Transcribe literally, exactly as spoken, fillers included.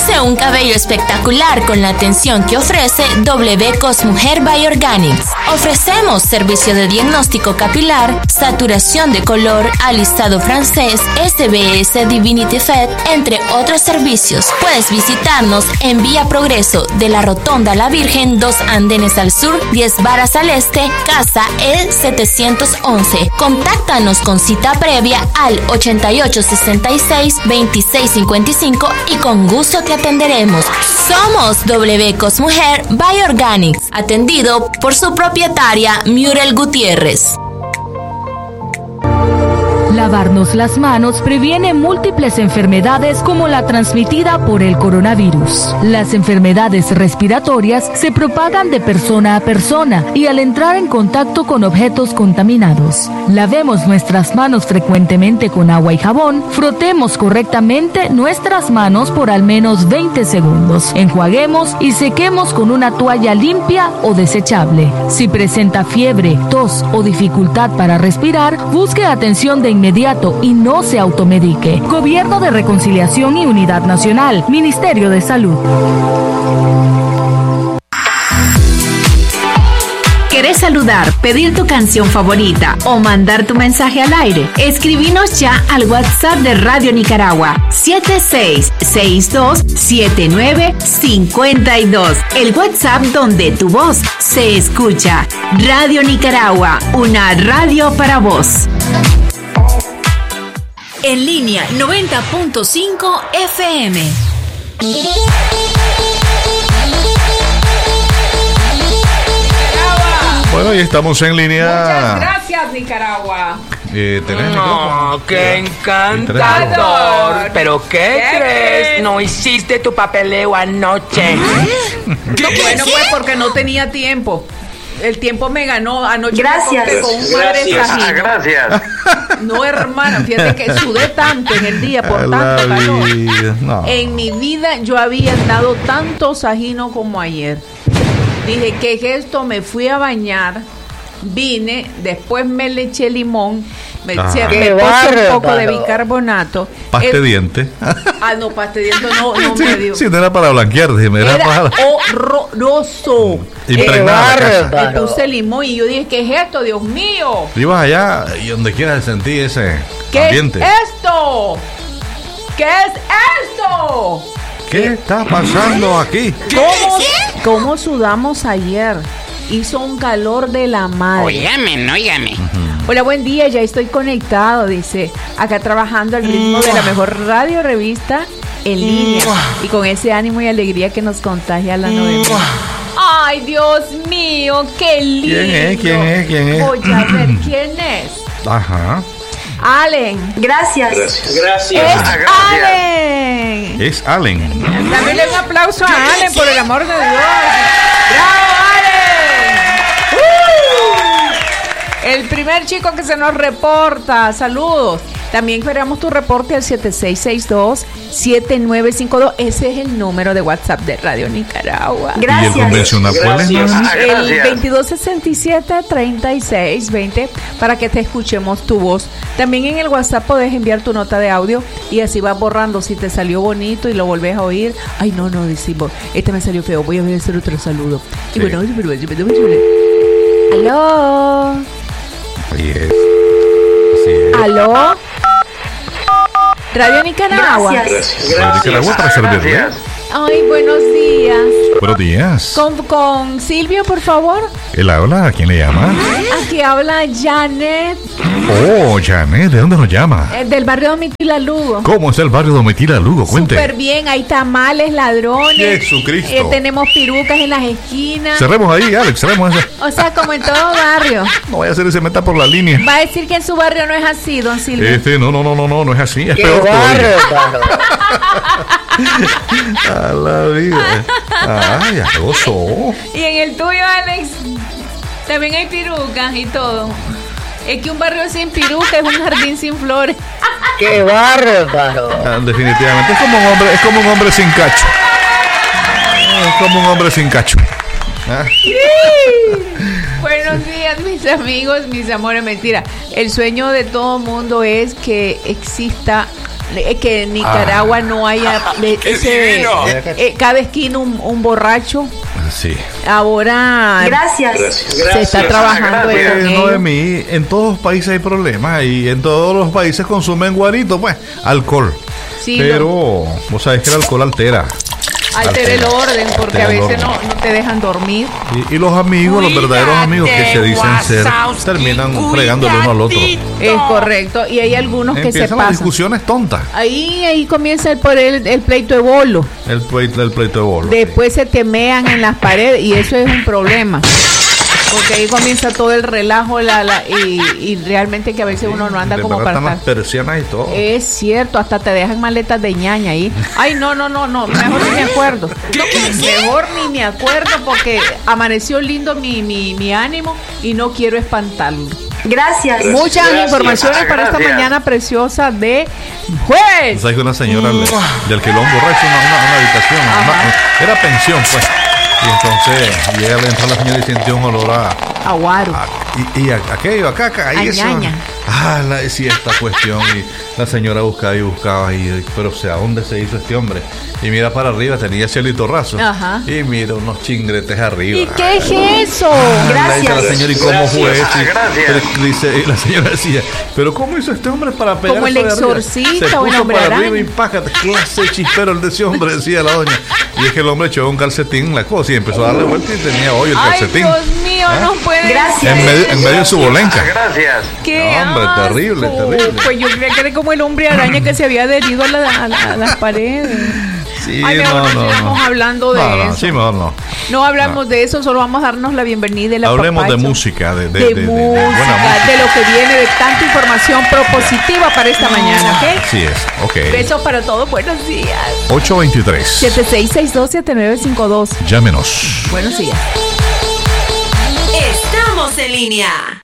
Luce un cabello espectacular con la atención que ofrece W Cosmujer by Organics. Ofrecemos servicio de diagnóstico capilar, saturación de color, alisado francés, S B S Divinity Fed, entre otros servicios. Puedes visitarnos en Vía Progreso de la Rotonda La Virgen, dos andenes al sur, diez varas al este, casa E setecientos once. Contáctanos con cita previa al ochenta y ocho sesenta y seis veintiséis cincuenta y cinco y con gusto te atenderemos. Somos W Cosmujer by Organics, atendido por su propietaria Muriel Gutiérrez. Lavarnos las manos previene múltiples enfermedades como la transmitida por el coronavirus. Las enfermedades respiratorias se propagan de persona a persona y al entrar en contacto con objetos contaminados. Lavemos nuestras manos frecuentemente con agua y jabón, frotemos correctamente nuestras manos por al menos veinte segundos, enjuaguemos y sequemos con una toalla limpia o desechable. Si presenta fiebre, tos o dificultad para respirar, busque atención de inmediato y no se automedique. Gobierno de Reconciliación y Unidad Nacional, Ministerio de Salud. ¿Querés saludar, pedir tu canción favorita o mandar tu mensaje al aire? Escribinos ya al WhatsApp de Radio Nicaragua siete seis seis dos siete nueve cinco dos. El WhatsApp donde tu voz se escucha. Radio Nicaragua, una radio para vos. En línea noventa punto cinco F M. Bueno, y estamos en línea. Muchas gracias, Nicaragua. Eh, ¿tenés no, qué encantador. ¿Pero qué, ¿Qué crees? No hiciste tu papeleo anoche. No, bueno, pues porque no tenía tiempo. El tiempo me ganó anoche. Gracias. Me con un madre Gracias. Gracias. No, hermana, fíjate que sudé tanto en el día por tanto calor. No. En mi vida yo había dado tanto sajino como ayer. Dije, ¿qué es esto? Me fui a bañar, vine, después me le eché limón, me, eché, me puse un poco de bicarbonato. Paste el, diente. Ah, no, paste diente no, no sí, me dio. Sí, no era para blanquear, dime, era, era para... horroroso. Impregnada. Me puse limón y yo dije, ¿qué es esto, Dios mío? Ibas allá y donde quieras sentí ese ¿Qué ambiente. ¿Qué es esto? ¿Qué es esto? ¿Qué está pasando aquí? ¿Cómo, ¿Cómo sudamos ayer? Hizo un calor de la madre. Óigame, óigame. Uh-huh. Hola, buen día, ya estoy conectado, dice. Acá trabajando al ritmo de la mejor radio revista en línea. Y con ese ánimo y alegría que nos contagia la novena. Ay, Dios mío, qué lindo. ¿Quién es? ¿Quién es? ¿Quién es? Voy a ver quién es. Ajá. Allen. Gracias. Gracias. Gracias. Es Gracias. Allen. Es Allen. Dame un aplauso a Allen, por el amor de Dios. ¡Bravo, Allen! ¡Uh! El primer chico que se nos reporta. Saludos. También esperamos tu reporte al siete seis seis dos siete nueve cinco dos. Ese es el número de WhatsApp de Radio Nicaragua. Gracias. ¿Y el convencional cuál es? El veintidós sesenta y siete treinta y seis veinte para que te escuchemos tu voz. También en el WhatsApp podés enviar tu nota de audio y así vas borrando si te salió bonito y lo volvés a oír. Ay, no, no, decimos, este me salió feo, voy a hacer otro saludo. Sí. Y bueno, aló. Así es. Así es. Aló. Radio Nicaragua. Gracias. Radio Nicaragua para servirle. Ay, buenos días. Buenos días. Con, con Silvio, por favor. ¿Él habla? ¿A quién le llama? Aquí habla Janet. Oh, Janet, ¿de dónde nos llama? Eh, del barrio Domitila Lugo. ¿Cómo es el barrio Domitila Lugo? Cuente. Súper bien, hay tamales, ladrones. Jesucristo. Eh, tenemos pirucas en las esquinas. Cerremos ahí, Alex, cerremos eso. O sea, como en todo barrio. No vaya a ser ese meta por la línea. Va a decir que en su barrio no es así, don Silvio. Este, no, no, no, no, no, no es así. Es ¡Qué peor todavía. bárbaro! A la vida. Ay, ya gozó. Y en el tuyo, Alex, también hay pirucas y todo. Es que un barrio sin piruca es un jardín sin flores. ¡Qué bárbaro! Ah, definitivamente es como un hombre, es como un hombre sin cacho. Es como un hombre sin cacho. ¿Ah? Sí. Buenos días, mis amigos, mis amores. Mentira. El sueño de todo mundo es que exista eh, que en Nicaragua ah. no haya de, ese, eh, cada esquina un, un borracho. Sí. Ahora gracias. se Gracias. está trabajando gracias. en No, de mí, en todos los países hay problemas y en todos los países consumen guarito, pues, alcohol. Sí, pero lo... vos sabés que el alcohol altera. Altera el orden, porque a veces no, no te dejan dormir. Y, y los amigos, Cuídate, los verdaderos amigos que se dicen ser, terminan fregándole uno al otro. Es correcto. Y hay algunos Empiezan que se pasan. las discusiones tontas. Ahí ahí comienza el, por el, el pleito de bolo. El pleito, el pleito de bolo. Después sí. se temean en las paredes y eso es un problema. Porque ahí comienza todo el relajo la, la, y, y realmente que a veces sí, uno no anda como para las persianas y todo. Es cierto, hasta te dejan maletas de ñaña ahí. Ay, no, no, no, no, mejor ni me acuerdo. Mejor ni me acuerdo porque amaneció lindo mi, mi, mi ánimo y no quiero espantarlo. Gracias. Muchas Gracias. informaciones para esta mañana preciosa de jueves. ¿Sabes que una señora mm. le, le alquiló un borracho una, una, una habitación? Una, era pensión, pues. Y entonces llega, le entró la señora y sintió un olor a... Aguaro. Y, y a, aquello, acá, acá. Y eso, ah, la decía esta cuestión. Y la señora buscaba y buscaba. Y, pero, o sea, ¿dónde se hizo este hombre? Y mira para arriba, tenía cielito raso. Ajá. Y mira unos chingretes arriba. ¿Y qué es eso? Ah, gracias. La señora, ¿y cómo gracias. fue eso? Gracias. Dice, y la señora decía, ¿pero cómo hizo este hombre para pegar? Como el exorcista. Se o puso el hombre para araña. arriba y pájate, clase chispero el de ese hombre, decía la doña. Y es que el hombre echó un calcetín en la cosa y empezó a darle vuelta y tenía hoyo el Ay, calcetín. Dios mío, ¿Ah? no puede. Gracias. En medio, en medio de su bolenca. Gracias. Qué no, hombre, asco. terrible, terrible. Pues yo creía que era como el hombre araña que se había adherido a, la, a, la, a las paredes. Sí, Ay, mejor no, no, no, sigamos no. hablando de no, no, eso. Sí, mejor no. No hablamos no. de eso, solo vamos a darnos la bienvenida y la Hablemos papacho. de música, de, de, de, de, de, música, de, buena música, de lo que viene, de tanta información propositiva para esta mañana, ¿ok? Así es, ok. Besos para todos, buenos días. ocho veintitrés. siete seis seis dos siete nueve cinco dos. Llámenos. Buenos días. Estamos en línea.